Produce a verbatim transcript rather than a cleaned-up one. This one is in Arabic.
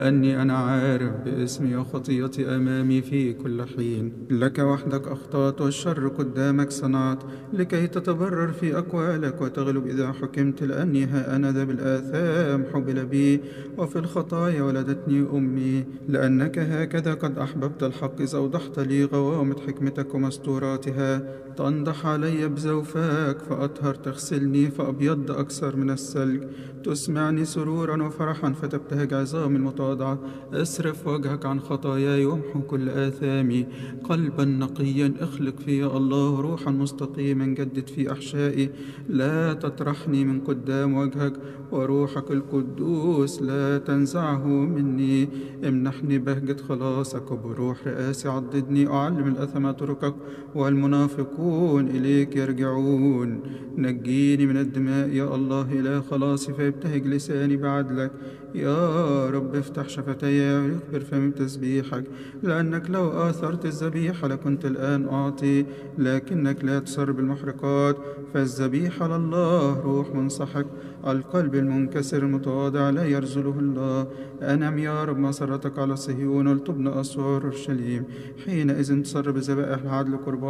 أني أنا عارف باسمي وخطيتي أمامي في كل حين. لك وحدك أخطأت والشر قدامك صنعت، لكي تتبرر في أقوالك وتغلب إذا حكمت. لأني ها أنا ذا بالآثام حبل بي، وفي الخطايا ولدتني أمي. لأنك هكذا قد أحببت الحق إذ أوضحت لي غوامض حكمتك ومستوراتها. تنضح علي بزوفاك فأطهر، تغسلني فأبيض أكثر من الثلج. تسمعني سرورا وفرحا فتبتهج عظامي المتواضعة. اصرف وجهك عن خطاياي وامحو كل آثامي. قلبا نقيا اخلق في يا الله، روحا مستقيما جدد في أحشائي. لا تطرحني من قدام وجهك، وروحك القدوس لا تنزعه مني. امنحني بهجة خلاصك، وبروح رئاسي عضدني. أعلم الأثم طرقك والمنافقون إليك يرجعون. نجيني من الدماء يا الله إله خلاصي، فيبتهج لساني بعدلك. يا رب افتح شفتي ويخبر فمي بتسبيحك. لأنك لو آثرت الذبيحة لكنت الآن أعطي، لكنك لا تسر بالمحرقات. فالذبيحة لله روح منسحق، القلب المنكسر المتواضع لا يرزله الله. أنم يا رب مسرتك على صهيون، ولتبنى أسوار أورشليم. حينئذ تسر بذبائح العدل قربان